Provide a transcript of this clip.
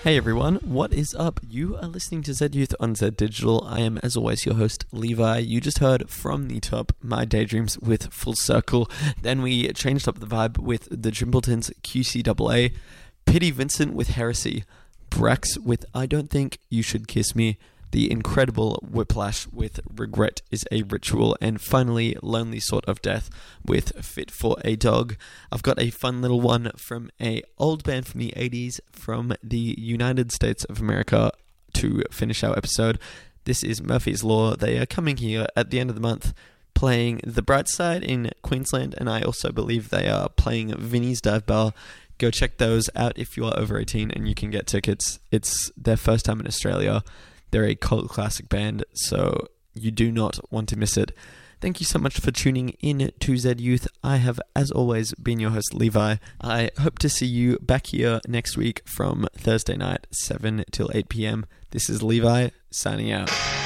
Hey everyone, what is up? You are listening to Z Youth on Z Digital. I am, as always, your host, Levi. You just heard from the top My Daydreams with Full Circle. Then we changed up the vibe with the Jimbletons QCAA, Pity Vincent with Heresy, Brax with I Don't Think You Should Kiss Me, the incredible Whiplash with Regret is a Ritual, and finally Lonely Sort of Death with Fit for a Dog. I've got a fun little one from a old band from the 80s from the United States of America to finish our episode. This is Murphy's Law. They are coming here at the end of the month playing The Bright Side in Queensland, and I also believe they are playing Vinnie's Dive Bar. Go check those out if you are over 18 and you can get tickets. It's their first time in Australia. They're a cult classic band, so you do not want to miss it. Thank you so much for tuning in to Z Youth. I have, as always, been your host, Levi. I hope to see you back here next week from Thursday night, 7 till 8 p.m. This is Levi, signing out.